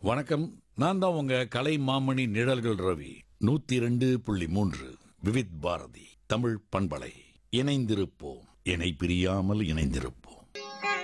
வணக்கம். நான் தான் உங்க கலை மாமணி நிழல்கள் ரவி. 102.3 விவித் பாரதி தமிழ் பண்பலை. இணைந்திருப்போம், இணை பிரியாமல் இணைந்திருப்போம்.